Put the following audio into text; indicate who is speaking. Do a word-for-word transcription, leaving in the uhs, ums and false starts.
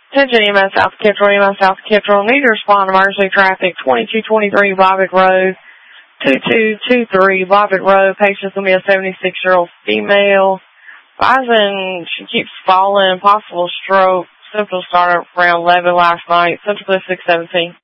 Speaker 1: Attention E M S South Kittrell, E M S South Kittrell. Need to respond to emergency traffic, twenty-two twenty-three Bobbitt Road, two two two three Bobbitt Road. Patient's going to be a seventy-six-year-old female. Rising, she keeps falling, possible stroke. Symptoms started around eleven last night. Central Cliff six seventeen.